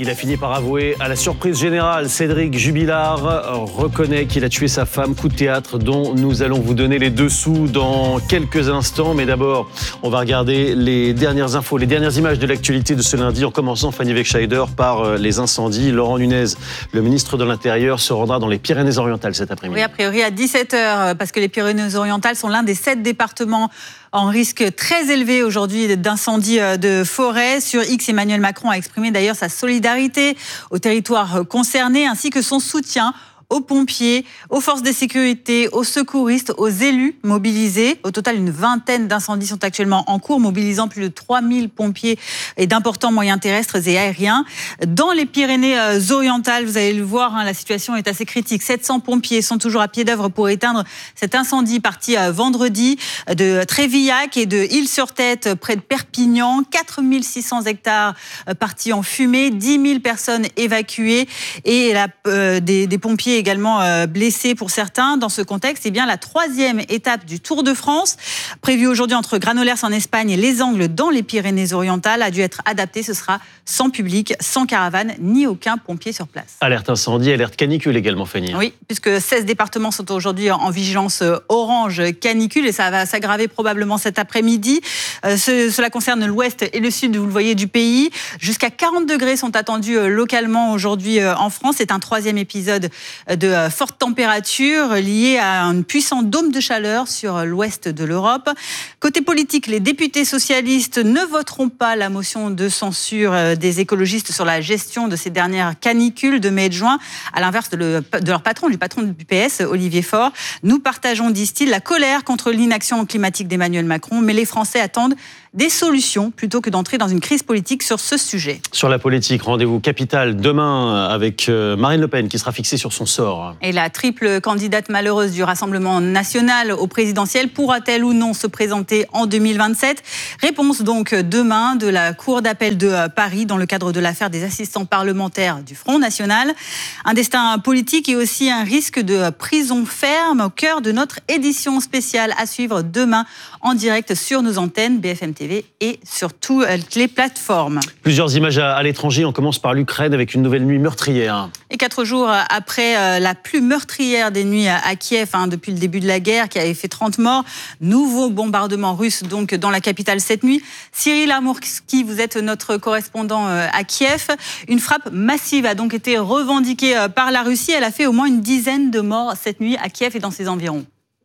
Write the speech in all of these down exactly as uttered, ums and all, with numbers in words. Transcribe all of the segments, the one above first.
Il a fini par avouer à la surprise générale. Cédric Jubilard reconnaît qu'il a tué sa femme. Coup de théâtre dont nous allons vous donner les dessous dans quelques instants. Mais d'abord, on va regarder les dernières infos, les dernières images de l'actualité de ce lundi, en commençant, Fanny Wegscheider, par les incendies. Laurent Nunez, le ministre de l'Intérieur, se rendra dans les Pyrénées-Orientales cet après-midi. Oui, a priori à dix-sept heures, parce que les Pyrénées-Orientales sont l'un des sept départements en risque très élevé aujourd'hui d'incendie de forêt. Sur X, Emmanuel Macron a exprimé d'ailleurs sa solidarité aux territoires concernés ainsi que son soutien aux pompiers, aux forces de sécurité, aux secouristes, aux élus mobilisés. Au total, une vingtaine d'incendies sont actuellement en cours, mobilisant plus de trois mille pompiers et d'importants moyens terrestres et aériens. Dans les Pyrénées-Orientales, vous allez le voir, hein, la situation est assez critique. sept cents pompiers sont toujours à pied d'œuvre pour éteindre cet incendie parti vendredi de Trévillac et de Île-sur-Tête, près de Perpignan. quatre mille six cents hectares partis en fumée, dix mille personnes évacuées et la, euh, des, des pompiers également euh, blessés pour certains. Dans ce contexte, eh bien, la troisième étape du Tour de France, prévue aujourd'hui entre Granollers en Espagne et Les Angles dans les Pyrénées-Orientales, a dû être adaptée. Ce sera sans public, sans caravane, ni aucun pompier sur place. Alerte incendie, alerte canicule également, Fanny. Oui, puisque seize départements sont aujourd'hui en vigilance orange canicule et ça va s'aggraver probablement cet après-midi. Euh, ce, cela concerne l'ouest et le sud, vous le voyez, du pays. Jusqu'à quarante degrés sont attendus localement aujourd'hui en France. C'est un troisième épisode de fortes températures liées à un puissant dôme de chaleur sur l'ouest de l'Europe. Côté politique, les députés socialistes ne voteront pas la motion de censure des écologistes sur la gestion de ces dernières canicules de mai et de juin, à l'inverse de, le, de leur patron, du patron du P S, Olivier Faure. Nous partageons, disent-ils, la colère contre l'inaction climatique d'Emmanuel Macron, mais les Français attendent des solutions plutôt que d'entrer dans une crise politique sur ce sujet. Sur la politique, rendez-vous capital demain avec Marine Le Pen qui sera fixée sur son sort. Et la triple candidate malheureuse du Rassemblement national au présidentiel pourra-t-elle ou non se présenter en deux mille vingt-sept ? Réponse donc demain de la Cour d'appel de Paris dans le cadre de l'affaire des assistants parlementaires du Front National. Un destin politique et aussi un risque de prison ferme au cœur de notre édition spéciale à suivre demain en direct sur nos antennes B F M T V et sur toutes les plateformes. Plusieurs images à l'étranger. On commence par l'Ukraine avec une nouvelle nuit meurtrière. Et quatre jours après la plus meurtrière des nuits à Kiev, hein, depuis le début de la guerre, qui avait fait trente morts, nouveau bombardement russe donc dans la capitale cette nuit. Cyril Armourski, vous êtes notre correspondant à Kiev. Une frappe massive a donc été revendiquée par la Russie. Elle a fait au moins une dizaine de morts cette nuit à Kiev et dans ses environs.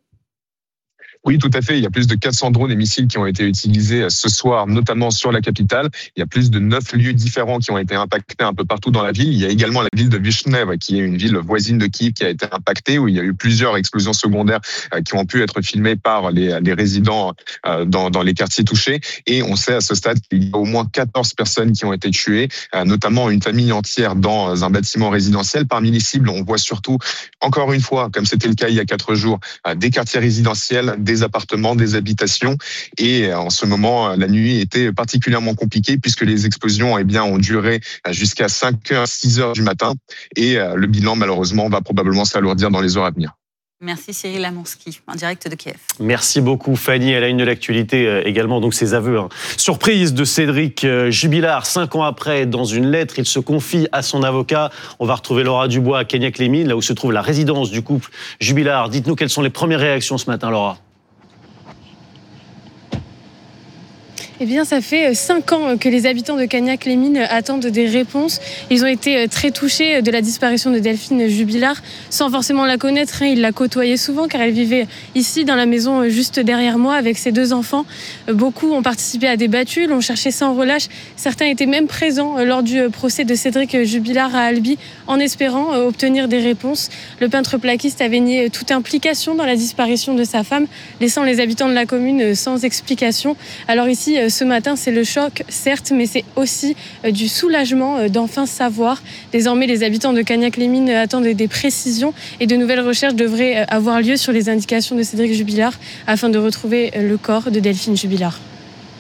Oui, tout à fait. Il y a plus de quatre cents drones et missiles qui ont été utilisés ce soir, notamment sur la capitale. Il y a plus de neuf lieux différents qui ont été impactés un peu partout dans la ville. Il y a également la ville de Vyshnev, qui est une ville voisine de Kiev, qui a été impactée, où il y a eu plusieurs explosions secondaires qui ont pu être filmées par les, les résidents dans, dans les quartiers touchés. Et on sait à ce stade qu'il y a au moins quatorze personnes qui ont été tuées, notamment une famille entière dans un bâtiment résidentiel. Parmi les cibles, on voit surtout, encore une fois, comme c'était le cas il y a quatre jours, des quartiers résidentiels, des appartements, des habitations. Et en ce moment, la nuit était particulièrement compliquée puisque les explosions eh bien, ont duré jusqu'à cinq heures, six heures du matin. Et le bilan, malheureusement, va probablement s'alourdir dans les heures à venir. Merci Cyril Armourski, en direct de Kiev. Merci beaucoup Fanny. Elle a une de l'actualité également, donc ses aveux. Hein. Surprise de Cédric Jubilard, cinq ans après, dans une lettre, il se confie à son avocat. On va retrouver Laura Dubois à Cagnac-les-Mines, là où se trouve la résidence du couple Jubilard. Dites-nous quelles sont les premières réactions ce matin, Laura. Eh bien, ça fait cinq ans que les habitants de Cagnac-les-Mines attendent des réponses. Ils ont été très touchés de la disparition de Delphine Jubilard, sans forcément la connaître. Ils la côtoyaient souvent car elle vivait ici, dans la maison juste derrière moi, avec ses deux enfants. Beaucoup ont participé à des battues, l'ont cherché sans relâche. Certains étaient même présents lors du procès de Cédric Jubilard à Albi, en espérant obtenir des réponses. Le peintre plaquiste avait nié toute implication dans la disparition de sa femme, laissant les habitants de la commune sans explication. Alors ici, ce matin, c'est le choc, certes, mais c'est aussi du soulagement d'enfin savoir. Désormais, les habitants de Cagnac-les-Mines attendent des précisions et de nouvelles recherches devraient avoir lieu sur les indications de Cédric Jubilard afin de retrouver le corps de Delphine Jubilard.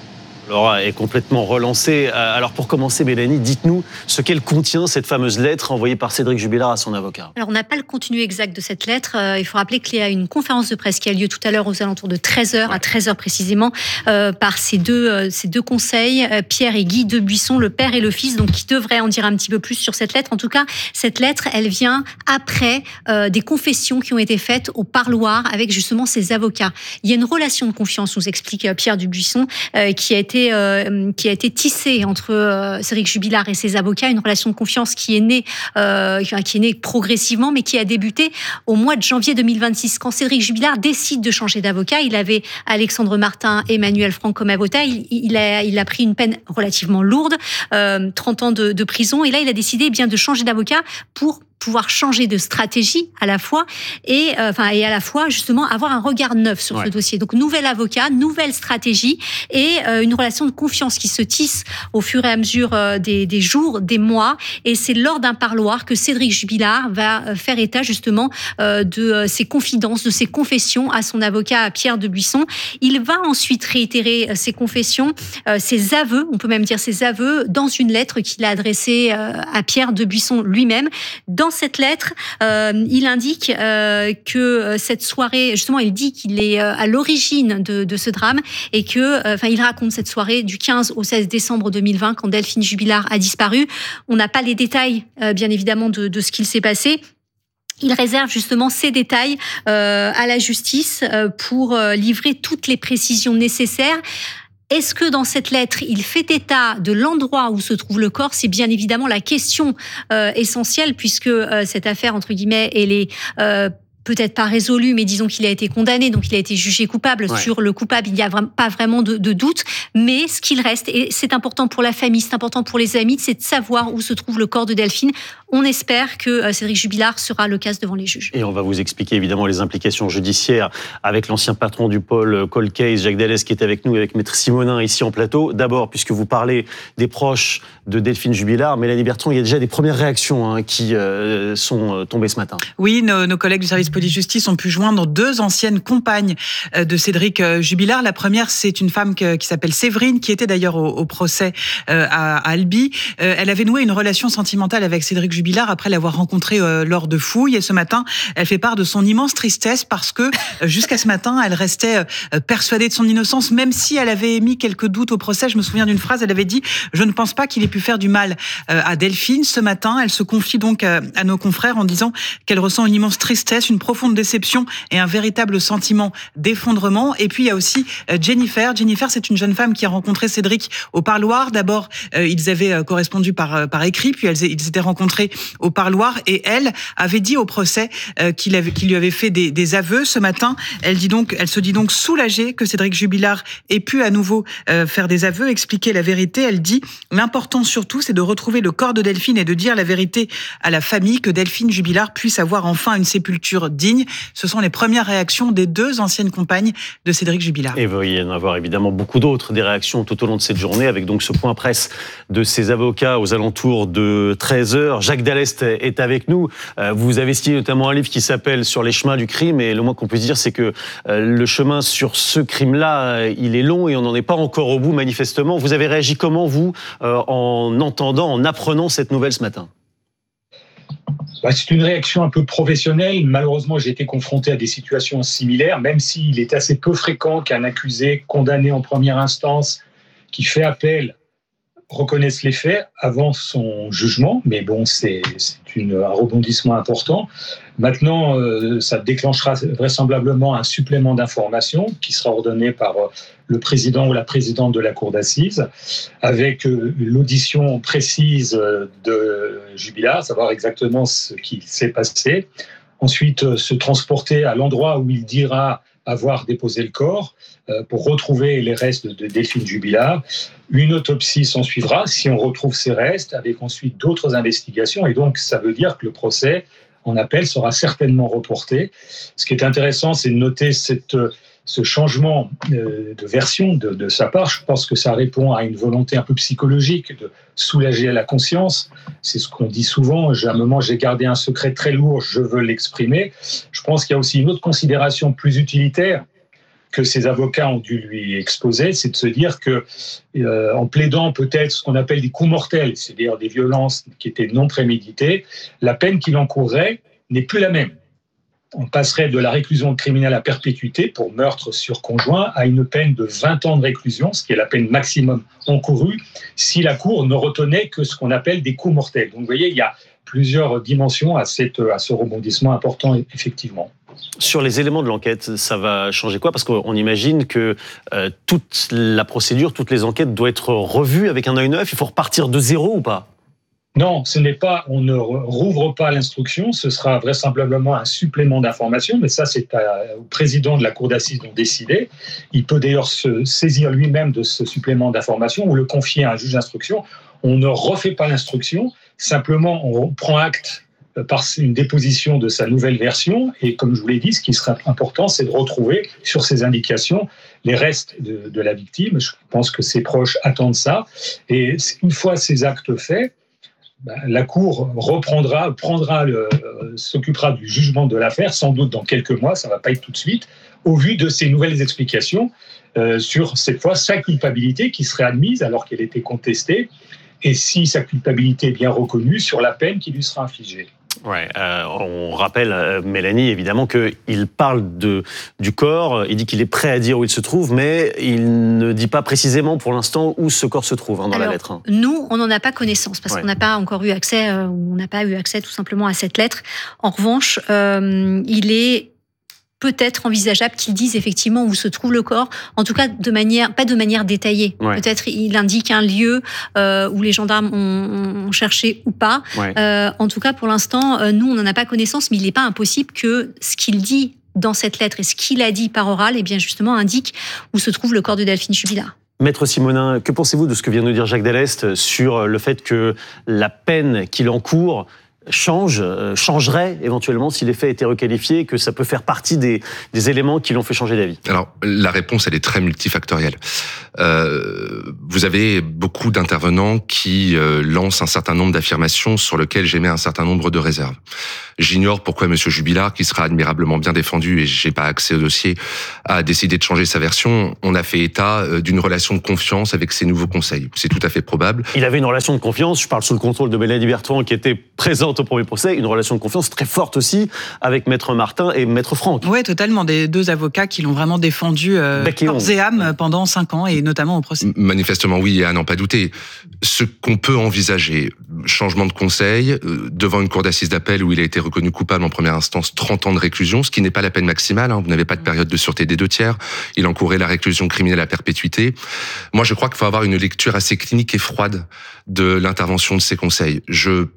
Laura est complètement relancée. Alors pour commencer, Mélanie, dites-nous ce qu'elle contient, cette fameuse lettre envoyée par Cédric Jubilard à son avocat. Alors on n'a pas le contenu exact de cette lettre. Euh, il faut rappeler qu'il y a une conférence de presse qui a lieu tout à l'heure aux alentours de treize heures, ouais. à treize heures précisément, euh, par ces deux, euh, ces deux conseils, euh, Pierre et Guy Debuisson, le père et le fils, donc qui devraient en dire un petit peu plus sur cette lettre. En tout cas, cette lettre, elle vient après euh, des confessions qui ont été faites au parloir avec justement ses avocats. Il y a une relation de confiance, nous explique euh, Pierre Debuisson, euh, qui a été Euh, qui a été tissée entre euh, Cédric Jubilard et ses avocats, une relation de confiance qui est née, euh, qui est née progressivement, mais qui a débuté au mois de janvier deux mille vingt-six. Quand Cédric Jubilard décide de changer d'avocat, il avait Alexandre Martin et Emmanuel Franck comme avocat, il, il, a, il a pris une peine relativement lourde, euh, trente ans de, de prison, et là il a décidé eh bien de changer d'avocat pour pouvoir changer de stratégie à la fois et euh, enfin et à la fois justement avoir un regard neuf sur ouais. ce dossier. Donc nouvel avocat, nouvelle stratégie et euh, une relation de confiance qui se tisse au fur et à mesure euh, des, des jours, des mois. Et c'est lors d'un parloir que Cédric Jubilard va faire état justement euh, de euh, ses confidences, de ses confessions à son avocat Pierre Debuisson. Il va ensuite réitérer euh, ses confessions, euh, ses aveux, on peut même dire ses aveux, dans une lettre qu'il a adressée euh, à Pierre Debuisson lui-même. Dans cette lettre, euh, il indique euh, que cette soirée, justement, il dit qu'il est euh, à l'origine de, de ce drame et que, enfin, euh, il raconte cette soirée du quinze au seize décembre deux mille vingt quand Delphine Jubilard a disparu. On n'a pas les détails, euh, bien évidemment, de, de ce qu'il s'est passé. Il réserve justement ces détails euh, à la justice euh, pour euh, livrer toutes les précisions nécessaires. Est-ce que dans cette lettre, il fait état de l'endroit où se trouve le corps ? C'est bien évidemment la question euh, essentielle, puisque euh, cette affaire, entre guillemets, elle est euh, peut-être pas résolue, mais disons qu'il a été condamné, donc il a été jugé coupable. Ouais. Sur le coupable, il n'y a vra- pas vraiment de, de doute, mais ce qu'il reste, et c'est important pour la famille, c'est important pour les amis, c'est de savoir où se trouve le corps de Delphine. On espère que euh, Cédric Jubilard sera l'occasion devant les juges. Et on va vous expliquer évidemment les implications judiciaires avec l'ancien patron du pôle Cold Case, Jacques Dallès, qui est avec nous, avec Maître Simonin ici en plateau. D'abord, puisque vous parlez des proches de Delphine Jubilard, Mélanie Bertrand, il y a déjà des premières réactions hein, qui euh, sont tombées ce matin. Oui, nos, nos collègues du service police-justice ont pu joindre deux anciennes compagnes de Cédric Jubilard. La première, c'est une femme que, qui s'appelle Séverine, qui était d'ailleurs au, au procès euh, à, à Albi. Euh, elle avait noué une relation sentimentale avec Cédric Jubilard après l'avoir rencontré euh, lors de fouilles. Et ce matin, elle fait part de son immense tristesse parce que euh, jusqu'à ce matin, elle restait euh, persuadée de son innocence, même si elle avait émis quelques doutes au procès. Je me souviens d'une phrase, elle avait dit « Je ne pense pas qu'il ait pu faire du mal euh, à Delphine ». Ce matin, elle se confie donc euh, à nos confrères en disant qu'elle ressent une immense tristesse, une profonde déception et un véritable sentiment d'effondrement. Et puis il y a aussi Jennifer. Jennifer, c'est une jeune femme qui a rencontré Cédric au parloir. D'abord, euh, ils avaient euh, correspondu par par écrit, puis elles, ils s'étaient rencontrés au parloir et elle avait dit au procès euh, qu'il avait qu'il lui avait fait des, des aveux. Ce matin, elle dit donc, elle se dit donc soulagée que Cédric Jubilard ait pu à nouveau euh, faire des aveux, expliquer la vérité. Elle dit l'important surtout, c'est de retrouver le corps de Delphine et de dire la vérité à la famille, que Delphine Jubilard puisse avoir enfin une sépulture digne. Ce sont les premières réactions des deux anciennes compagnes de Cédric Jubilard. Et il va y en avoir évidemment beaucoup d'autres, des réactions tout au long de cette journée, avec donc ce point presse de ses avocats aux alentours de treize heures. Jacques Dallès est avec nous. Vous avez signé notamment un livre qui s'appelle « Sur les chemins du crime », et le moins qu'on puisse dire, c'est que le chemin sur ce crime-là, il est long et on n'en est pas encore au bout, manifestement. Vous avez réagi comment, vous, en entendant, en apprenant cette nouvelle ce matin ? Bah, c'est une réaction un peu professionnelle. Malheureusement, j'ai été confronté à des situations similaires, même s'il est assez peu fréquent qu'un accusé condamné en première instance, qui fait appel, reconnaisse les faits avant son jugement. Mais bon, c'est, c'est une, un rebondissement important. Maintenant, euh, ça déclenchera vraisemblablement un supplément d'information qui sera ordonné par euh, le président ou la présidente de la cour d'assises, avec euh, l'audition précise de Jubilard, savoir exactement ce qui s'est passé. Ensuite, euh, se transporter à l'endroit où il dira avoir déposé le corps euh, pour retrouver les restes de Delphine Jubilard. Une autopsie s'en suivra si on retrouve ces restes, avec ensuite d'autres investigations. Et donc, ça veut dire que le procès en appel sera certainement reporté. Ce qui est intéressant, c'est de noter cette, ce changement de version de, de sa part. Je pense que ça répond à une volonté un peu psychologique de soulager la conscience. C'est ce qu'on dit souvent. À un moment, j'ai gardé un secret très lourd, je veux l'exprimer. Je pense qu'il y a aussi une autre considération plus utilitaire, que ses avocats ont dû lui exposer, c'est de se dire que, euh, en plaidant peut-être ce qu'on appelle des coups mortels, c'est-à-dire des violences qui étaient non préméditées, la peine qu'il encourrait n'est plus la même. On passerait de la réclusion criminelle à perpétuité pour meurtre sur conjoint à une peine de vingt ans de réclusion, ce qui est la peine maximum encourue, si la Cour ne retenait que ce qu'on appelle des coups mortels. Donc vous voyez, il y a plusieurs dimensions à, cette, à ce rebondissement important, effectivement. Sur les éléments de l'enquête, ça va changer quoi? Parce qu'on imagine que euh, toute la procédure, toutes les enquêtes doivent être revues avec un œil neuf. Il faut repartir de zéro ou pas? Non, ce n'est pas, on ne rouvre pas l'instruction, ce sera vraisemblablement un supplément d'information, mais ça c'est à, au président de la cour d'assises d'en décider. Il peut d'ailleurs se saisir lui-même de ce supplément d'information ou le confier à un juge d'instruction. On ne refait pas l'instruction, simplement on prend acte par une déposition de sa nouvelle version, et comme je vous l'ai dit, ce qui sera important, c'est de retrouver sur ces indications les restes de, de la victime. Je pense que ses proches attendent ça, et une fois ces actes faits, la Cour reprendra, prendra le, euh, s'occupera du jugement de l'affaire, sans doute dans quelques mois, ça ne va pas être tout de suite, au vu de ces nouvelles explications euh, sur, cette fois, sa culpabilité qui serait admise alors qu'elle était contestée, et si sa culpabilité est bien reconnue, sur la peine qui lui sera infligée. Ouais, euh, on rappelle, euh, Mélanie, évidemment, qu'il parle de, du corps, il dit qu'il est prêt à dire où il se trouve, mais il ne dit pas précisément pour l'instant où ce corps se trouve hein, dans Alors, la lettre. Hein. Nous, on n'en a pas connaissance, parce ouais. qu'on n'a pas encore eu accès, euh, on n'a pas eu accès tout simplement à cette lettre. En revanche, euh, il est peut-être envisageable qu'ils disent effectivement où se trouve le corps, en tout cas de manière, pas de manière détaillée. Ouais. Peut-être il indique un lieu euh, où les gendarmes ont, ont cherché ou pas. Ouais. Euh, en tout cas, pour l'instant, euh, nous, on n'en a pas connaissance, mais il n'est pas impossible que ce qu'il dit dans cette lettre et ce qu'il a dit par oral, eh bien justement, indique où se trouve le corps de Delphine Jubilard. Maître Simonin, que pensez-vous de ce que vient de dire Jacques Dallest sur le fait que la peine qu'il encourt change, euh, changerait éventuellement si les faits étaient requalifiés, que ça peut faire partie des, des éléments qui l'ont fait changer d'avis? Alors, la réponse, elle est très multifactorielle. Euh, vous avez beaucoup d'intervenants qui euh, lancent un certain nombre d'affirmations sur lesquelles j'émets un certain nombre de réserves. J'ignore pourquoi M. Jubilard, qui sera admirablement bien défendu, et j'ai pas accès au dossier, a décidé de changer sa version. On a fait état d'une relation de confiance avec ses nouveaux conseils. C'est tout à fait probable. Il avait une relation de confiance, je parle sous le contrôle de Mélanie Bertrand, qui était présente au premier procès, une relation de confiance très forte aussi avec Maître Martin et Maître Franck. Oui, totalement. Des deux avocats qui l'ont vraiment défendu euh, corps et âme pendant cinq ans, et notamment au procès. Manifestement, oui, et à n'en pas douter. Ce qu'on peut envisager, changement de conseil, euh, devant une cour d'assises d'appel où il a été reconnu coupable en première instance, trente ans de réclusion, ce qui n'est pas la peine maximale, hein, vous n'avez pas de période de sûreté des deux tiers, il encourait la réclusion criminelle à perpétuité. Moi, je crois qu'il faut avoir une lecture assez clinique et froide de l'intervention de ces conseils. Je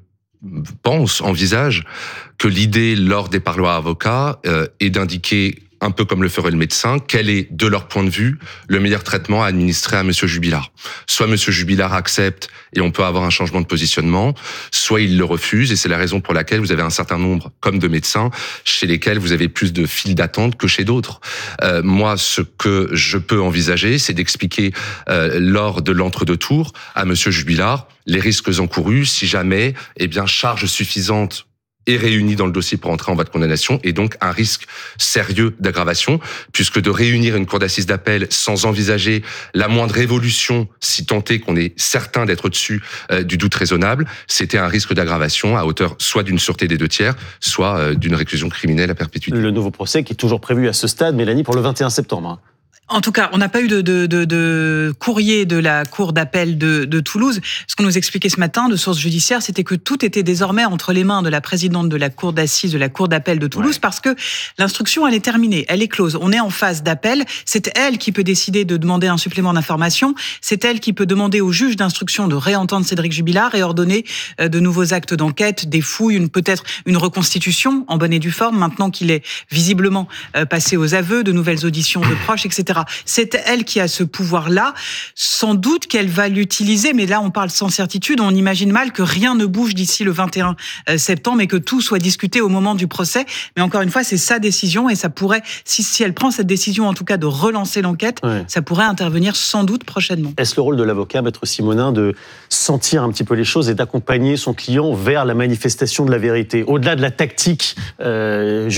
pense, envisage, que l'idée, lors des parloirs avocats, euh, est d'indiquer, un peu comme le ferait le médecin, quel est, de leur point de vue, le meilleur traitement à administrer à M. Jubilard. Soit M. Jubilard accepte et on peut avoir un changement de positionnement, soit il le refuse, et c'est la raison pour laquelle vous avez un certain nombre, comme de médecins, chez lesquels vous avez plus de files d'attente que chez d'autres. Euh, moi, ce que je peux envisager, c'est d'expliquer, euh, lors de l'entre-deux tours, à M. Jubilard, les risques encourus, si jamais, eh bien, charge suffisante est réuni dans le dossier pour entrer en voie de condamnation, et donc un risque sérieux d'aggravation, puisque de réunir une cour d'assises d'appel sans envisager la moindre évolution, si tant est qu'on est certain d'être au-dessus euh, du doute raisonnable, c'était un risque d'aggravation à hauteur soit d'une sûreté des deux tiers, soit euh, d'une réclusion criminelle à perpétuité. Le nouveau procès qui est toujours prévu à ce stade, Mélanie, pour le vingt et un septembre. En tout cas, on n'a pas eu de, de, de, de courrier de la cour d'appel de, de Toulouse. Ce qu'on nous expliquait ce matin de sources judiciaires, c'était que tout était désormais entre les mains de la présidente de la cour d'assises de la cour d'appel de Toulouse, ouais. Parce que l'instruction, elle est terminée, elle est close. On est en phase d'appel. C'est elle qui peut décider de demander un supplément d'information. C'est elle qui peut demander au juge d'instruction de réentendre Cédric Jubilard et ordonner de nouveaux actes d'enquête, des fouilles, une, peut-être une reconstitution en bonne et due forme, maintenant qu'il est visiblement passé aux aveux, de nouvelles auditions de proches, et cetera. C'est elle qui a ce pouvoir-là. Sans doute qu'elle va l'utiliser, mais là, on parle sans certitude. On imagine mal que rien ne bouge d'ici le vingt et un septembre et que tout soit discuté au moment du procès. Mais encore une fois, c'est sa décision et ça pourrait, si, si elle prend cette décision, en tout cas, de relancer l'enquête, ouais. Ça pourrait intervenir sans doute prochainement. Est-ce le rôle de l'avocat, Maître Simonin, de sentir un petit peu les choses et d'accompagner son client vers la manifestation de la vérité, au-delà de la tactique euh, juridique ?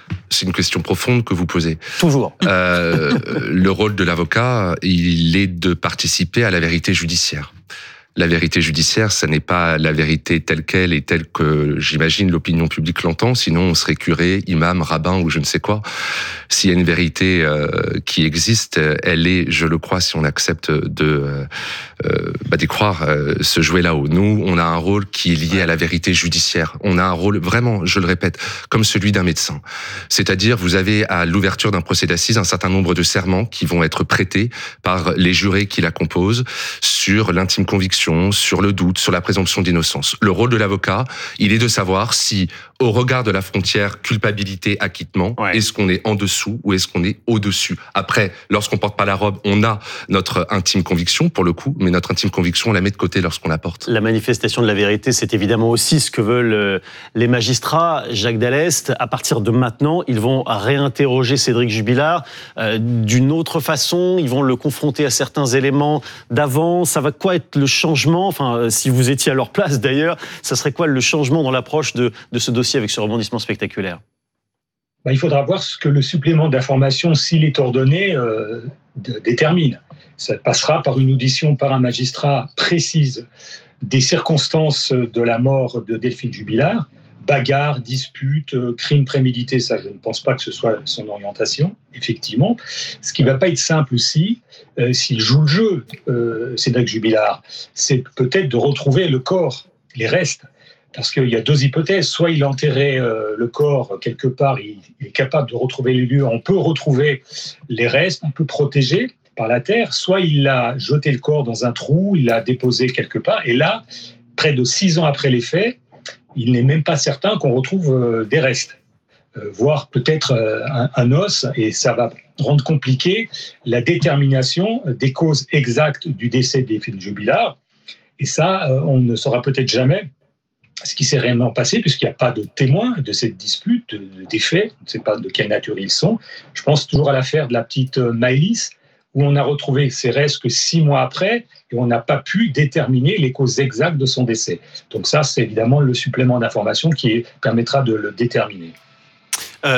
C'est une question profonde que vous posez. Toujours. Euh, le rôle de l'avocat, il est de participer à la vérité judiciaire. La vérité judiciaire, ça n'est pas la vérité telle qu'elle et telle que, j'imagine, l'opinion publique l'entend. Sinon, on serait curé, imam, rabbin ou je ne sais quoi. S'il y a une vérité euh, qui existe, elle est, je le crois, si on accepte de euh, bah, d'y croire, euh, se jouer là-haut. Nous, on a un rôle qui est lié à la vérité judiciaire. On a un rôle, vraiment, je le répète, comme celui d'un médecin. C'est-à-dire, vous avez à l'ouverture d'un procès d'assises un certain nombre de serments qui vont être prêtés par les jurés qui la composent sur l'intime conviction, sur le doute, sur la présomption d'innocence. Le rôle de l'avocat, il est de savoir si, au regard de la frontière culpabilité-acquittement, ouais. est-ce qu'on est en dessous ou est-ce qu'on est au-dessus. Après, lorsqu'on porte pas la robe, on a notre intime conviction, pour le coup, mais notre intime conviction, on la met de côté lorsqu'on la porte. La manifestation de la vérité, c'est évidemment aussi ce que veulent les magistrats. Jacques Dallest, à partir de maintenant, ils vont réinterroger Cédric Jubilard euh, d'une autre façon, ils vont le confronter à certains éléments d'avant. Ça va quoi être le changement ? Enfin, si vous étiez à leur place d'ailleurs, ça serait quoi le changement dans l'approche de, de ce dossier avec ce rebondissement spectaculaire ? Ben, il faudra voir ce que le supplément d'information, s'il est ordonné, euh, de, détermine. Ça passera par une audition par un magistrat précise des circonstances de la mort de Delphine Jubilard. Bagarre, dispute, euh, crime prémédité, ça je ne pense pas que ce soit son orientation, effectivement. Ce qui ne va pas être simple aussi, euh, s'il joue le jeu, euh, Cédric Jubilard, c'est peut-être de retrouver le corps, les restes. Parce qu'il y a deux hypothèses. Soit il a enterré euh, le corps quelque part, il, il est capable de retrouver les lieux, on peut retrouver les restes, on peut protéger par la terre. Soit il a jeté le corps dans un trou, il l'a déposé quelque part. Et là, près de six ans après les faits, il n'est même pas certain qu'on retrouve euh, des restes, euh, voire peut-être euh, un, un os, et ça va rendre compliqué la détermination des causes exactes du décès de Delphine Jubilard. Et ça, euh, on ne saura peut-être jamais ce qui s'est réellement passé, puisqu'il n'y a pas de témoins de cette dispute, de, de, des faits, on ne sait pas de quelle nature ils sont. Je pense toujours à l'affaire de la petite Maëlys, où on a retrouvé ses restes que six mois après, et on n'a pas pu déterminer les causes exactes de son décès. Donc ça, c'est évidemment le supplément d'information qui permettra de le déterminer. Euh,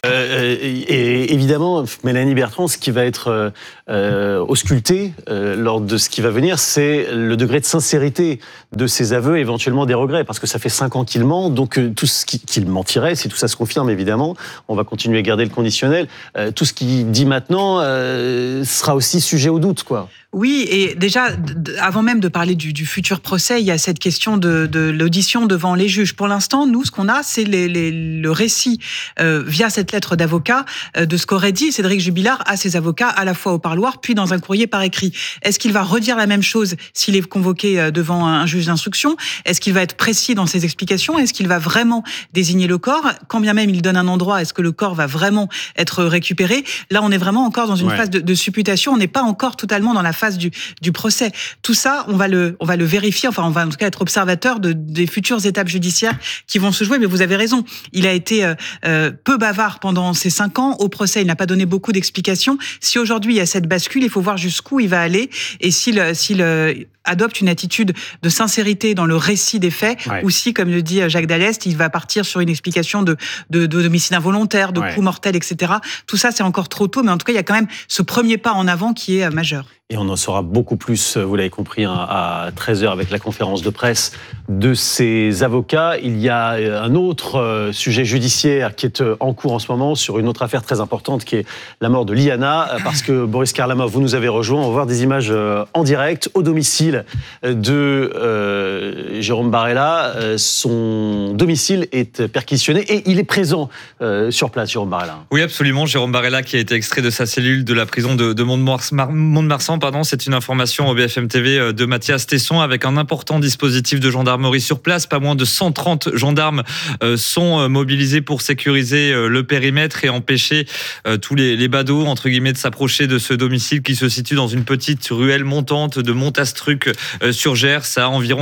et évidemment, Mélanie Bertrand, ce qui va être euh, ausculté euh, lors de ce qui va venir, c'est le degré de sincérité de ses aveux, éventuellement des regrets, parce que ça fait cinq ans qu'il ment, donc euh, tout ce qui, qu'il mentirait, si tout ça se confirme, évidemment, on va continuer à garder le conditionnel. Euh, tout ce qu'il dit maintenant euh, sera aussi sujet au doute, quoi. Oui, et déjà, avant même de parler du, du futur procès, il y a cette question de, de l'audition devant les juges. Pour l'instant, nous, ce qu'on a, c'est les, les, le récit euh, via cette lettre d'avocat euh, de ce qu'aurait dit Cédric Jubilard à ses avocats, à la fois au parloir, puis dans un courrier par écrit. Est-ce qu'il va redire la même chose s'il est convoqué devant un juge d'instruction ? Est-ce qu'il va être précis dans ses explications ? Est-ce qu'il va vraiment désigner le corps ? Quand bien même il donne un endroit, est-ce que le corps va vraiment être récupéré ? Là, on est vraiment encore dans une ouais. phase de, de supputation. On n'est pas encore totalement dans la phase du, du procès. Tout ça, on va le, on va le vérifier. Enfin, on va en tout cas être observateur de, des futures étapes judiciaires qui vont se jouer. Mais vous avez raison. Il a été euh, euh, peu bavard pendant ces cinq ans. Au procès, il n'a pas donné beaucoup d'explications. Si aujourd'hui il y a cette bascule, il faut voir jusqu'où il va aller et s'il, s'il euh, adopte une attitude de sincérité dans le récit des faits, ouais. ou si, comme le dit Jacques Dallest, il va partir sur une explication de, de, de d'homicide involontaire, de ouais. coups mortels, et cetera. Tout ça, c'est encore trop tôt, mais en tout cas, il y a quand même ce premier pas en avant qui est majeur. Et on en saura beaucoup plus, vous l'avez compris, à treize heures avec la conférence de presse de ces avocats. Il y a un autre sujet judiciaire qui est en cours en ce moment sur une autre affaire très importante qui est la mort de Liana, parce que Boris Karlamov, vous nous avez rejoint. On va voir des images en direct au domicile de euh, Jérôme Barella. Son domicile est perquisitionné et il est présent euh, sur place, Jérôme Barella. Oui, absolument. Jérôme Barella qui a été extrait de sa cellule de la prison de, de Mont-de-Marsan. Pardon, c'est une information au B F M T V de Mathias Tesson avec un important dispositif de gendarmerie sur place. Pas moins de cent trente gendarmes sont mobilisés pour sécuriser le périmètre et empêcher tous les, les badauds, entre guillemets, de s'approcher de ce domicile qui se situe dans une petite ruelle montante de Montastruc sur Gers, à environ quinze minutes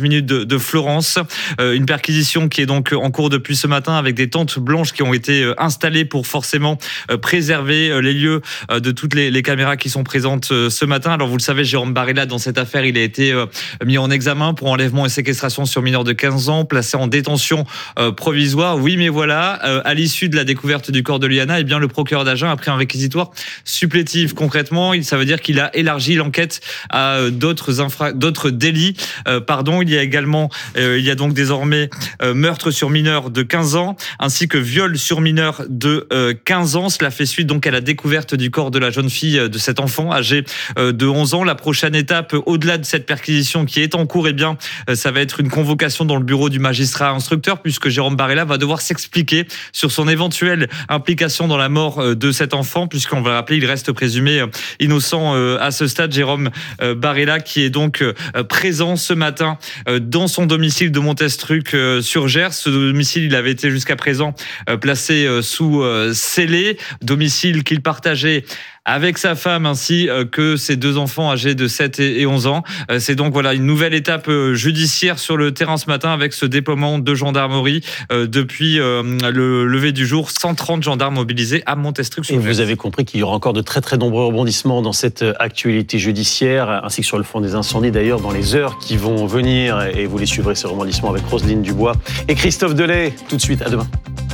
minutes de, de Florence. Euh, une perquisition qui est donc en cours depuis ce matin avec des tentes blanches qui ont été installées pour forcément préserver les lieux de toutes les, les caméras qui sont présentes ce matin. Alors vous le savez, Jérôme Barella, dans cette affaire, il a été mis en examen pour enlèvement et séquestration sur mineur de quinze ans, placé en détention provisoire. Oui, mais voilà, à l'issue de la découverte du corps de Liana, eh bien, le procureur d'Agen a pris un réquisitoire supplétif. Concrètement, ça veut dire qu'il a élargi l'enquête à d'autres infra... d'autres délits. Euh, pardon, il y a également, euh, il y a donc désormais euh, meurtre sur mineur de quinze ans, ainsi que viol sur mineur de euh, quinze ans. Cela fait suite donc à la découverte du corps de la jeune fille, de cet enfant âgé euh, de onze ans. La prochaine étape, au-delà de cette perquisition qui est en cours, eh bien, euh, ça va être une convocation dans le bureau du magistrat instructeur, puisque Jérôme Barella va devoir s'expliquer sur son éventuelle implication dans la mort euh, de cet enfant, puisqu'on va le rappeler, il reste présumé euh, innocent euh, à ce stade. Jérôme euh, Barella, qui est donc euh, présent ce matin euh, dans son domicile de Montestruc euh, sur Gers. Ce domicile, il avait été jusqu'à présent euh, placé euh, sous euh, scellé, domicile qu'il partageait avec sa femme ainsi que ses deux enfants âgés de sept et onze ans. C'est donc voilà une nouvelle étape judiciaire sur le terrain ce matin avec ce déploiement de gendarmerie depuis le lever du jour. cent trente gendarmes mobilisés à Montestruc. Et vous avez compris qu'il y aura encore de très très nombreux rebondissements dans cette actualité judiciaire, ainsi que sur le front des incendies d'ailleurs dans les heures qui vont venir. Et vous les suivrez ces rebondissements avec Roselyne Dubois et Christophe Delay. Tout de suite, à demain.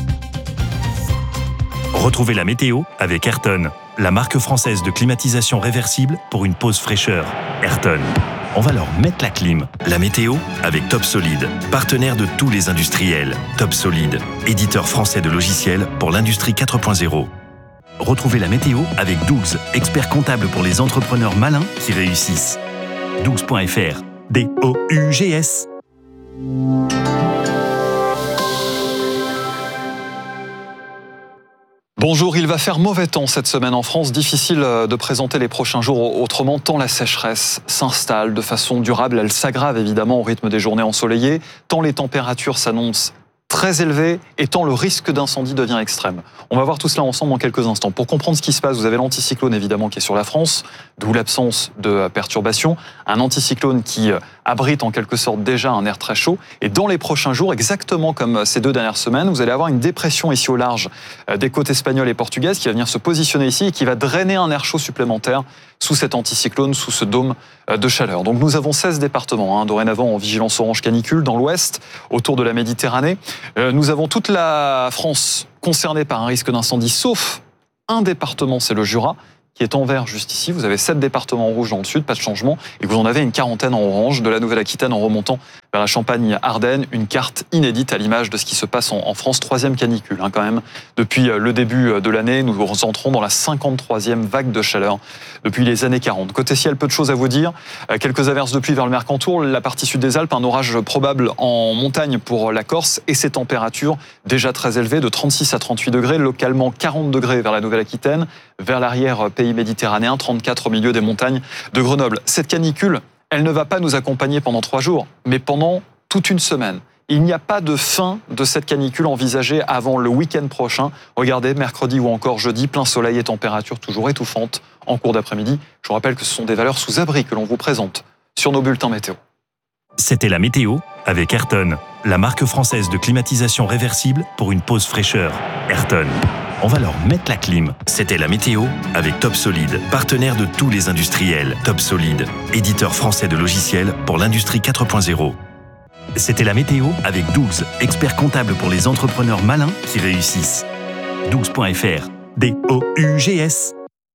Retrouvez la météo avec Ayrton, la marque française de climatisation réversible pour une pause fraîcheur. Ayrton, on va leur mettre la clim. La météo avec Top Solid, partenaire de tous les industriels. Top Solid, éditeur français de logiciels pour l'industrie quatre point zéro. Retrouvez la météo avec Dougs, expert comptable pour les entrepreneurs malins qui réussissent. dougs point f r, D O U G S. Bonjour, il va faire mauvais temps cette semaine en France. Difficile de présenter les prochains jours autrement, tant la sécheresse s'installe de façon durable. Elle s'aggrave évidemment au rythme des journées ensoleillées, tant les températures s'annoncent très élevées et tant le risque d'incendie devient extrême. On va voir tout cela ensemble en quelques instants. Pour comprendre ce qui se passe, vous avez l'anticyclone évidemment qui est sur la France, d'où l'absence de perturbations. Un anticyclone qui abrite en quelque sorte déjà un air très chaud. Et dans les prochains jours, exactement comme ces deux dernières semaines, vous allez avoir une dépression ici au large des côtes espagnoles et portugaises qui va venir se positionner ici et qui va drainer un air chaud supplémentaire sous cet anticyclone, sous ce dôme de chaleur. Donc nous avons seize départements, hein, dorénavant en vigilance orange canicule dans l'ouest, autour de la Méditerranée. Euh, nous avons toute la France concernée par un risque d'incendie, sauf un département, c'est le Jura, qui est en vert juste ici. Vous avez sept départements en rouge dans le sud, pas de changement, et vous en avez une quarantaine en orange, de la Nouvelle-Aquitaine en remontant vers la Champagne-Ardenne, une carte inédite à l'image de ce qui se passe en France. Troisième canicule, hein, quand même. Depuis le début de l'année, nous entrons dans la cinquante-troisième vague de chaleur depuis les années quarante. Côté ciel, peu de choses à vous dire. Quelques averses de pluie vers le Mercantour, la partie sud des Alpes, un orage probable en montagne pour la Corse et ces températures déjà très élevées de trente-six à trente-huit degrés, localement quarante degrés vers la Nouvelle-Aquitaine, vers l'arrière pays méditerranéen, trente-quatre au milieu des montagnes de Grenoble. Cette canicule, elle ne va pas nous accompagner pendant trois jours, mais pendant toute une semaine. Il n'y a pas de fin de cette canicule envisagée avant le week-end prochain. Regardez, mercredi ou encore jeudi, plein soleil et température toujours étouffante en cours d'après-midi. Je vous rappelle que ce sont des valeurs sous abri que l'on vous présente sur nos bulletins météo. C'était la météo avec Ayrton, la marque française de climatisation réversible pour une pause fraîcheur. Ayrton, on va leur mettre la clim. C'était la météo avec Top Solid, partenaire de tous les industriels. Top Solid, éditeur français de logiciels pour l'industrie quatre point zéro. C'était la météo avec Dougs, expert comptable pour les entrepreneurs malins qui réussissent. dougs point f r, D O U G S.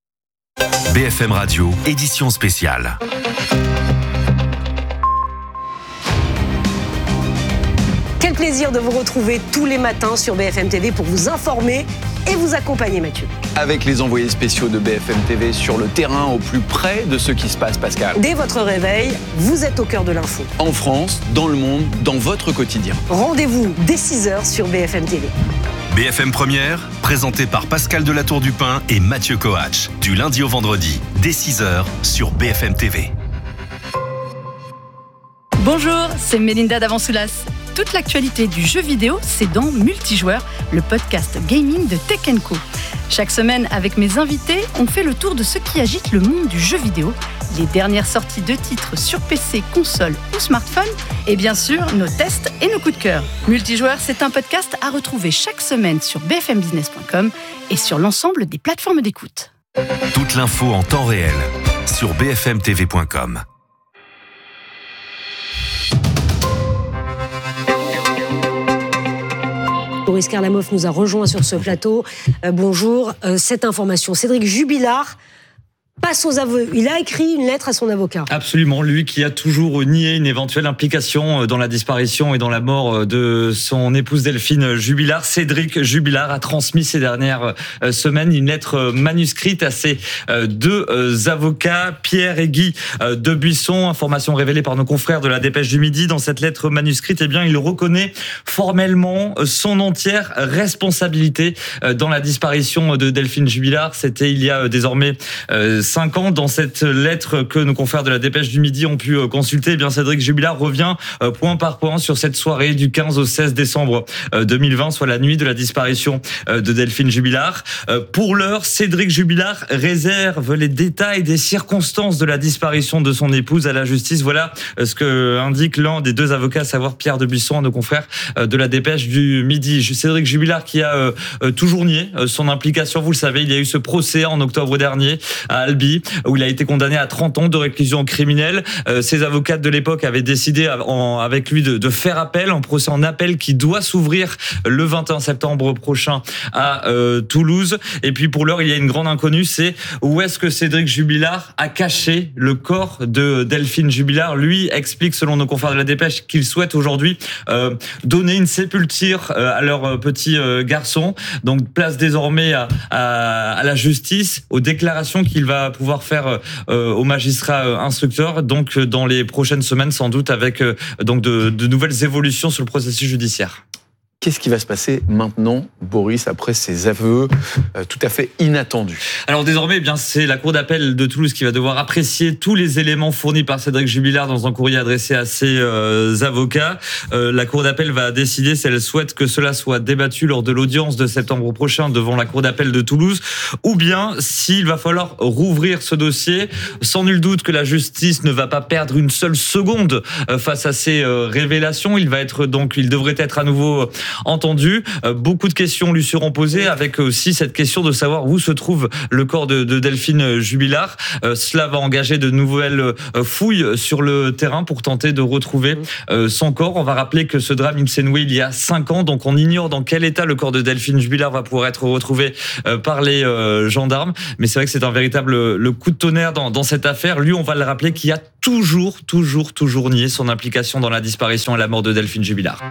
B F M Radio, édition spéciale. Quel plaisir de vous retrouver tous les matins sur B F M T V pour vous informer et vous accompagner, Mathieu. Avec les envoyés spéciaux de B F M T V sur le terrain, au plus près de ce qui se passe, Pascal. Dès votre réveil, vous êtes au cœur de l'info. En France, dans le monde, dans votre quotidien. Rendez-vous dès six heures sur B F M T V. B F M Première, présenté par Pascal Delatour-Dupin et Mathieu Coach. Du lundi au vendredi, dès six heures sur B F M T V. Bonjour, c'est Mélinda Davansoulas. Toute l'actualité du jeu vidéo, c'est dans Multijoueur, le podcast gaming de Tech and Co. Chaque semaine, avec mes invités, on fait le tour de ce qui agite le monde du jeu vidéo les dernières sorties de titres sur P C, console ou smartphone, et bien sûr nos tests et nos coups de cœur. Multijoueur, c'est un podcast à retrouver chaque semaine sur b f m business point com et sur l'ensemble des plateformes d'écoute. Toute l'info en temps réel sur b f m t v point com. Boris Karlamov nous a rejoint sur ce plateau. Euh, bonjour. Euh, cette information, Cédric Jubilard passe aux aveux. Il a écrit une lettre à son avocat. Absolument, lui qui a toujours nié une éventuelle implication dans la disparition et dans la mort de son épouse Delphine Jubilard. Cédric Jubilard a transmis ces dernières semaines une lettre manuscrite à ses deux avocats, Pierre et Guy Debuisson. Information révélée par nos confrères de la Dépêche du Midi. Dans cette lettre manuscrite, eh bien, il reconnaît formellement son entière responsabilité dans la disparition de Delphine Jubilard. C'était il y a désormais cinq ans. Dans cette lettre que nos confrères de la Dépêche du Midi ont pu consulter, eh bien Cédric Jubilard revient point par point sur cette soirée du quinze au seize décembre deux mille vingt, soit la nuit de la disparition de Delphine Jubilard. Pour l'heure, Cédric Jubilard réserve les détails des circonstances de la disparition de son épouse à la justice. Voilà ce que indique l'un des deux avocats, à savoir Pierre Debuisson, à nos confrères de la Dépêche du Midi. Cédric Jubilard qui a toujours nié son implication. Vous le savez, il y a eu ce procès en octobre dernier à Albi, où il a été condamné à trente ans de réclusion criminelle. Euh, ses avocats de l'époque avaient décidé en, avec lui de, de faire appel, un procès en appel qui doit s'ouvrir le vingt et un septembre prochain à euh, Toulouse. Et puis pour l'heure, il y a une grande inconnue, c'est où est-ce que Cédric Jubilard a caché le corps de Delphine Jubilard. Lui explique, selon nos confrères de la Dépêche, qu'il souhaite aujourd'hui euh, donner une sépulture euh, à leur petit euh, garçon. Donc place désormais à, à, à la justice, aux déclarations qu'il va pouvoir faire euh, au magistrat euh, instructeur, donc euh, dans les prochaines semaines sans doute, avec euh, donc de, de nouvelles évolutions sur le processus judiciaire. Qu'est-ce qui va se passer maintenant, Boris, après ces aveux euh, tout à fait inattendus? Alors désormais, eh bien, c'est la Cour d'appel de Toulouse qui va devoir apprécier tous les éléments fournis par Cédric Jubilard dans un courrier adressé à ses euh, avocats. Euh, la Cour d'appel va décider si elle souhaite que cela soit débattu lors de l'audience de septembre prochain devant la Cour d'appel de Toulouse, ou bien s'il va falloir rouvrir ce dossier. Sans nul doute que la justice ne va pas perdre une seule seconde euh, face à ces euh, révélations. Il va être donc, il devrait être à nouveau entendu. Euh, beaucoup de questions lui seront posées, avec aussi cette question de savoir où se trouve le corps de, de Delphine Jubilard. Euh, cela va engager de nouvelles euh, fouilles sur le terrain pour tenter de retrouver euh, son corps. On va rappeler que ce drame il s'est noué il y a cinq ans, donc on ignore dans quel état le corps de Delphine Jubilard va pouvoir être retrouvé euh, par les euh, gendarmes. Mais c'est vrai que c'est un véritable le coup de tonnerre dans, dans cette affaire. Lui, on va le rappeler, qui a toujours, toujours, toujours nié son implication dans la disparition et la mort de Delphine Jubilard.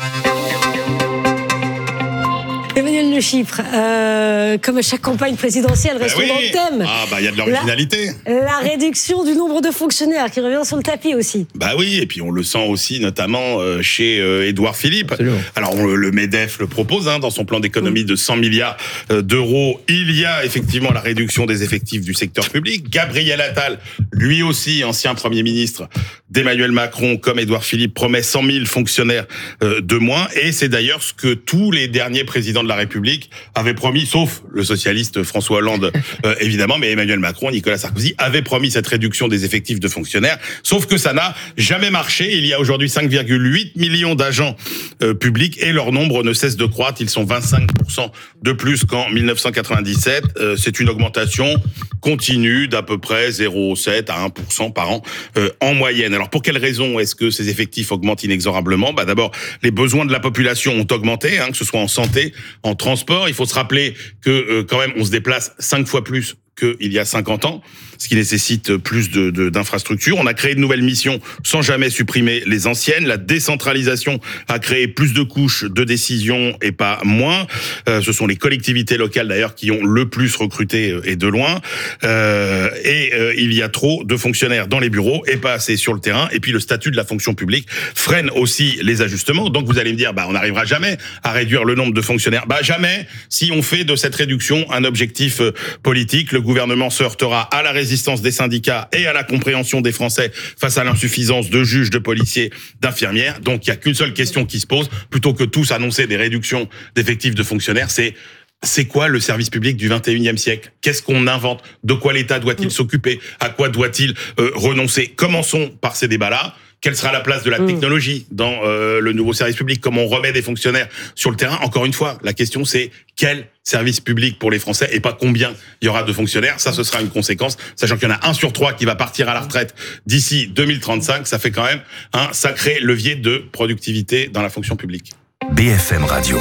Emmanuel Le Chypre, euh, comme à chaque campagne présidentielle, restons bah oui. dans le thème. Ah bah il y a de l'originalité. La, la réduction du nombre de fonctionnaires qui revient sur le tapis aussi. Bah oui, et puis on le sent aussi notamment chez euh, Édouard Philippe. Absolument. Alors on, le MEDEF le propose hein, dans son plan d'économie de cent milliards d'euros. Il y a effectivement la réduction des effectifs du secteur public. Gabriel Attal, lui aussi ancien Premier ministre d'Emmanuel Macron, comme Édouard Philippe, promet cent mille fonctionnaires euh, de moins. Et c'est d'ailleurs ce que tous les derniers présidents de la République avaient promis, sauf le socialiste François Hollande, euh, évidemment, mais Emmanuel Macron, Nicolas Sarkozy avaient promis cette réduction des effectifs de fonctionnaires, sauf que ça n'a jamais marché. Il y a aujourd'hui cinq virgule huit millions d'agents euh, publics et leur nombre ne cesse de croître. Ils sont vingt-cinq pour cent de plus qu'en mille neuf cent quatre-vingt-dix-sept. Euh, c'est une augmentation continue d'à peu près zéro virgule sept à un pour cent par an euh, en moyenne. Alors pour quelles raisons est-ce que ces effectifs augmentent inexorablement? Bah d'abord, les besoins de la population ont augmenté, hein, que ce soit en santé, en transport. Il faut se rappeler que euh, quand même on se déplace cinq fois plus qu'il y a cinquante ans, ce qui nécessite plus de, de, d'infrastructures. On a créé de nouvelles missions sans jamais supprimer les anciennes. La décentralisation a créé plus de couches de décision et pas moins. Euh, ce sont les collectivités locales d'ailleurs qui ont le plus recruté et de loin. Euh, et euh, il y a trop de fonctionnaires dans les bureaux et pas assez sur le terrain. Et puis le statut de la fonction publique freine aussi les ajustements. Donc vous allez me dire, bah on n'arrivera jamais à réduire le nombre de fonctionnaires. Bah jamais si on fait de cette réduction un objectif politique. Le gouvernement se heurtera à la résistance des syndicats et à la compréhension des Français face à l'insuffisance de juges, de policiers, d'infirmières. Donc il n'y a qu'une seule question qui se pose, plutôt que tous annoncer des réductions d'effectifs de fonctionnaires, c'est c'est quoi le service public du vingt et unième siècle? Qu'est-ce qu'on invente? De quoi l'État doit-il mmh. s'occuper? À quoi doit-il euh, renoncer? Commençons par ces débats-là. Quelle sera la place de la technologie dans euh, le nouveau service public? Comment on remet des fonctionnaires sur le terrain? Encore une fois, la question c'est quel service public pour les Français et pas combien il y aura de fonctionnaires. Ça, ce sera une conséquence, sachant qu'il y en a un sur trois qui va partir à la retraite d'ici deux mille trente-cinq. Ça fait quand même un sacré levier de productivité dans la fonction publique. B F M Radio.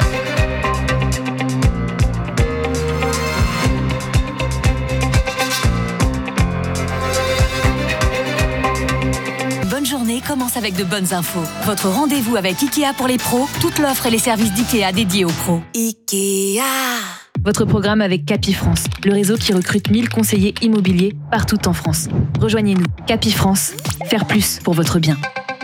Commence avec de bonnes infos. Votre rendez-vous avec Ikea pour les pros, toute l'offre et les services d'Ikea dédiés aux pros. Ikea. Votre programme avec Capifrance, le réseau qui recrute mille conseillers immobiliers partout en France. Rejoignez-nous, Capifrance, faire plus pour votre bien.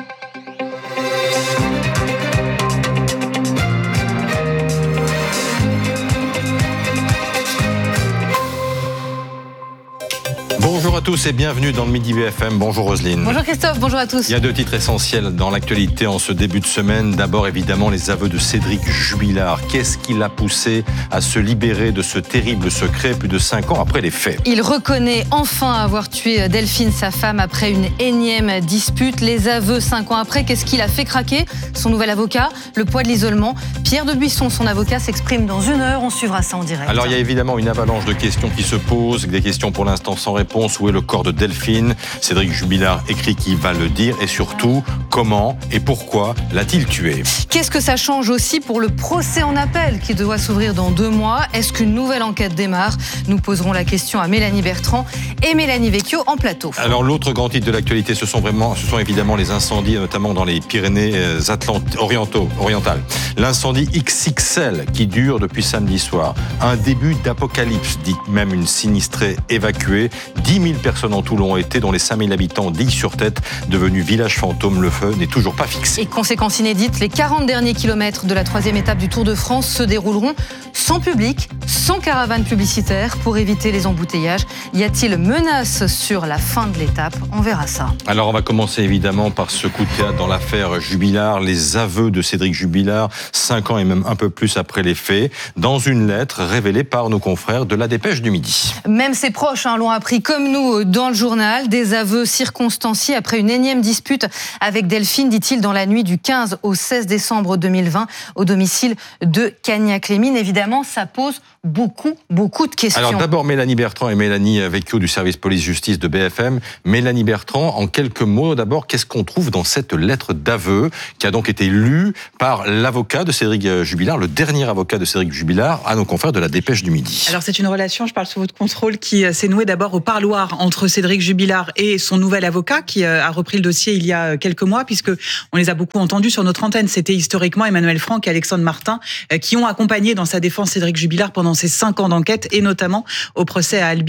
Bonjour à tous et bienvenue dans le Midi B F M. Bonjour Roselyne. Bonjour Christophe, bonjour à tous. Il y a deux titres essentiels dans l'actualité en ce début de semaine. D'abord évidemment les aveux de Cédric Jubilard. Qu'est-ce qui l'a poussé à se libérer de ce terrible secret plus de cinq ans après les faits? Il reconnaît enfin avoir tué Delphine, sa femme, après une énième dispute. Les aveux cinq ans après, qu'est-ce qui l'a fait craquer? Son nouvel avocat, le poids de l'isolement. Pierre de Buisson, son avocat, s'exprime dans une heure. On suivra ça en direct. Alors il y a évidemment une avalanche de questions qui se posent, des questions pour l'instant sans réponse. Où est le corps de Delphine? Cédric Jubilard écrit qu'il va le dire et surtout, comment et pourquoi l'a-t-il tué? Qu'est-ce que ça change aussi pour le procès en appel qui doit s'ouvrir dans deux mois? Est-ce qu'une nouvelle enquête démarre? Nous poserons la question à Mélanie Bertrand et Mélanie Vecchio en plateau. Alors l'autre grand titre de l'actualité, ce sont vraiment, ce sont évidemment les incendies, notamment dans les Pyrénées Atlant- orientales. L'incendie X X L qui dure depuis samedi soir. Un début d'apocalypse, dit même une sinistrée évacuée. dix mille personnes en tout l'ont été, dont les cinq mille habitants d'Ille-sur-Tête, devenu village fantôme. Le feu n'est toujours pas fixé. Et conséquence inédite, les quarante derniers kilomètres de la troisième étape du Tour de France se dérouleront sans public, sans caravane publicitaire, pour éviter les embouteillages. Y a-t-il menace sur la fin de l'étape? On verra ça. Alors on va commencer évidemment par ce coup de théâtre dans l'affaire Jubilard, les aveux de Cédric Jubilard, cinq ans et même un peu plus après les faits, dans une lettre révélée par nos confrères de la Dépêche du Midi. Même ses proches hein, l'ont appris comme nous dans le journal, des aveux circonstanciés après une énième dispute avec Delphine, dit-il, dans la nuit du quinze au seize décembre deux mille vingt au domicile de Cagnac-les-Mines. Évidemment, ça pose beaucoup, beaucoup de questions. Alors d'abord Mélanie Bertrand et Mélanie Vecchio du service police-justice de B F M. Mélanie Bertrand, en quelques mots d'abord, qu'est-ce qu'on trouve dans cette lettre d'aveu qui a donc été lue par l'avocat de Cédric Jubilard, le dernier avocat de Cédric Jubilard, à nos confrères de la Dépêche du Midi? Alors c'est une relation, je parle sous votre contrôle, qui s'est nouée d'abord au parloir entre Cédric Jubilard et son nouvel avocat qui a repris le dossier il y a quelques mois, puisque on les a beaucoup entendus sur notre antenne. C'était historiquement Emmanuel Franck et Alexandre Martin qui ont accompagné dans sa défense Cédric Jubilard pendant ces cinq ans d'enquête et notamment au procès à Albi.